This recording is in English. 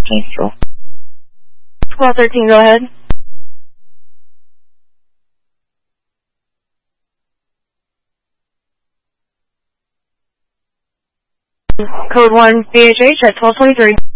Cancel. 1213, go ahead. Code 1 BHH at 1223.